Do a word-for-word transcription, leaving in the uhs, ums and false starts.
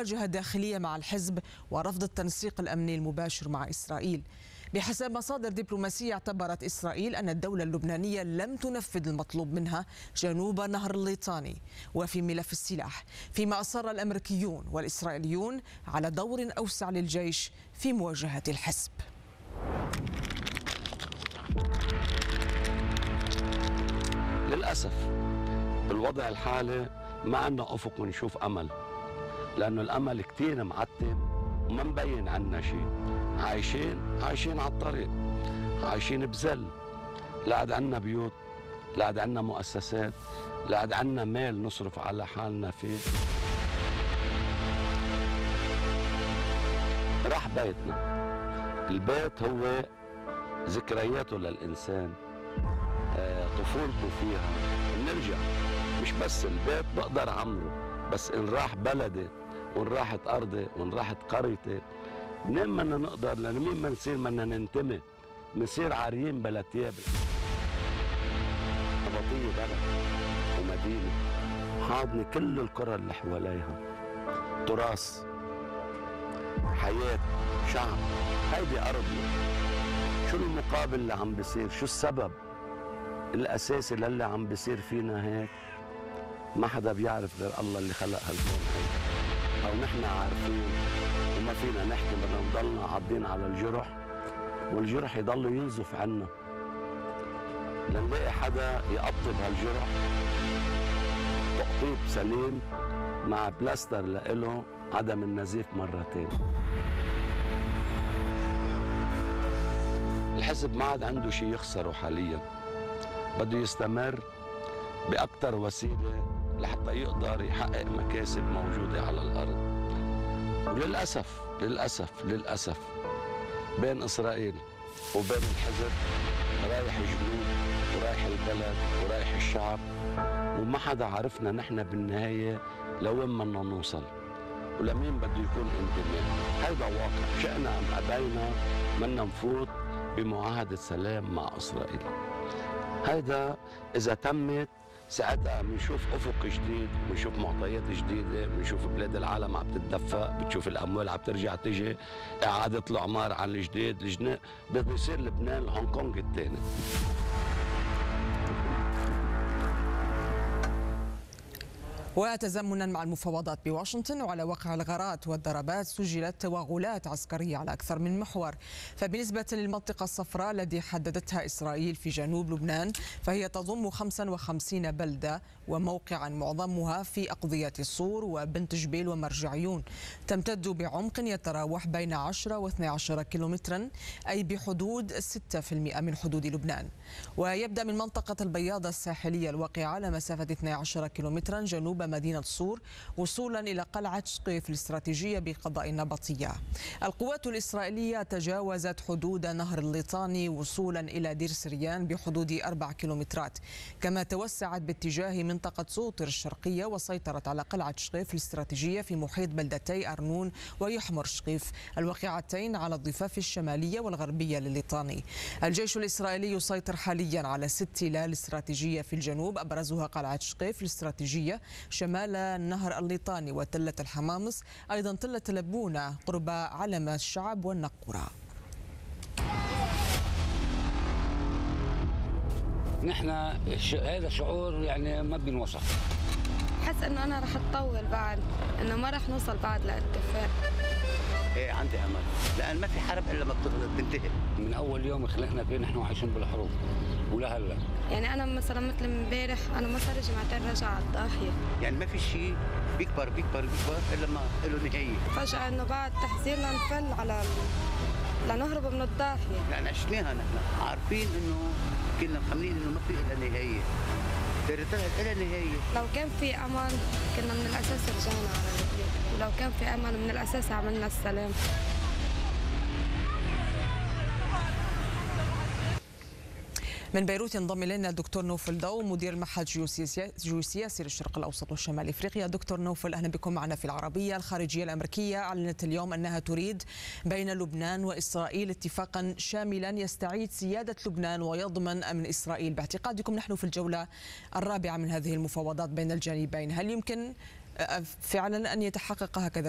مواجهة داخلية مع الحزب ورفض التنسيق الأمني المباشر مع إسرائيل. بحسب مصادر دبلوماسية، اعتبرت إسرائيل أن الدولة اللبنانية لم تنفذ المطلوب منها جنوب نهر الليطاني وفي ملف السلاح، فيما أصر الأمريكيون والإسرائيليون على دور أوسع للجيش في مواجهة الحزب. للأسف بالوضع الحالي ما عندنا أفق ونشوف أمل، لأنه الأمل كتير معتم وما مبين عنا شيء. عايشين عايشين على الطريق، عايشين بذل، لا عاد عنا بيوت، لا عاد عنا مؤسسات، لا عاد عنا مال نصرف على حالنا فيه. راح بيتنا، البيت هو ذكرياته للإنسان، طفولته فيها. بنرجع، مش بس البيت بقدر عمره، بس إن راح بلدي وإن راحت أرضي وإن راحت قريتي منين بدنا نقدر؟ لأن مين ما نصير بدنا ننتمي، بنصير عاريين بلا تياب. نبطية بلد ومدينة حاضنة كل القرى اللي حواليها، تراث، حياة، شعب، هيدي أرضنا. شو المقابل اللي عم بيصير؟ شو السبب الأساسي للي عم بيصير فينا هيك؟ ما حدا بيعرف غير الله اللي خلق هالكون هيك، أو نحن عارفين وما فينا نحكي، بدنا نضلنا عاضين على الجرح والجرح يضل ينزف عنا لنلاقي حدا يقطب هالجرح تقطيب سليم مع بلاستر لإله عدم النزيف مرتين. الحزب ما عاد عنده شيء يخسره حاليا، بده يستمر بأكثر وسيلة لحتى يقدر يحقق مكاسب موجودة على الأرض. وللأسف للأسف للأسف بين إسرائيل وبين الحزب رايح الجنود ورايح البلد ورايح الشعب، وما حدا عرفنا نحن بالنهاية لوين بدنا نوصل ولمين بده يكون انتماء. هيدا واقع، شئنا أم أبينا بدنا نفوت بمعاهدة سلام مع إسرائيل. هيدا إذا تمت ساعتها بنشوف افق جديد، بنشوف معطيات جديده، بنشوف بلاد العالم عم تتدفق، بتشوف الاموال عم ترجع تجي، اعاده الاعمار عن الجديد، الجناء بده يصير لبنان هونغ كونغ الثاني. وتزامنا مع المفاوضات بواشنطن وعلى واقع الغارات والضربات، سجلت توغلات عسكرية على أكثر من محور. فبالنسبة للمنطقة الصفراء التي حددتها إسرائيل في جنوب لبنان، فهي تضم خمسة وخمسين بلدة وموقعا معظمها في أقضية الصور وبنت جبيل ومرجعيون، تمتد بعمق يتراوح بين عشرة واثني عشر كيلومترا، أي بحدود ستة بالمئة من حدود لبنان. ويبدأ من منطقة البياضة الساحلية الواقعة على مسافة اثني عشر كيلومترا جنوب مدينة صور وصولا إلى قلعة شقيف الاستراتيجية بقضاء النبطية. القوات الإسرائيلية تجاوزت حدود نهر الليطاني وصولا إلى دير سريان بحدود أربع كيلومترات، كما توسعت باتجاه منطقة سوطر الشرقية وسيطرت على قلعة شقيف الاستراتيجية في محيط بلدتي أرنون ويحمر شقيف الواقعتين على الضفاف الشمالية والغربية لليطاني. الجيش الإسرائيلي يسيطر حاليا على ست تلال استراتيجية في الجنوب، أبرزها قلعة شقيف الاستراتيجية شمال النهر الليطاني وتلة الحمامص، أيضا تلة لبونة قرب علم الشعب والنقورة. نحن هذا شعور يعني ما بينوصف. حس انه انا رح اتطول بعد، انه ما رح نوصل بعد لاتفاق. ايه عندي امل، لان ما في حرب الا ما بتنتهي. من اول يوم خلقنا فيه نحن عايشين بالحروب ولهلا. يعني انا مثلا مثل امبارح انا ما صار جمعتين رجع على الضاحيه. يعني ما في شيء بيكبر بيكبر بيكبر الا ما له نهايه. فجاه انه بعد تحذيرنا نفل على لنهرب من الضاحيه. يعني عشناها نحن، عارفين انه كنا مخمنين انه ما في الا نهايه. ترى طلعت الا نهايه. لو كان في امل كنا من الاساس رجعنا على رجلينا، ولو كان في امل من الاساس عملنا السلام. من بيروت ينضم الينا الدكتور نوفل ضو مدير معهد جيوسياسي للشرق الاوسط وشمال افريقيا. دكتور نوفل، اهلا بكم معنا في العربيه. الخارجيه الامريكيه اعلنت اليوم انها تريد بين لبنان واسرائيل اتفاقا شاملا يستعيد سياده لبنان ويضمن امن اسرائيل. باعتقادكم نحن في الجوله الرابعه من هذه المفاوضات بين الجانبين، هل يمكن فعلا ان يتحقق هكذا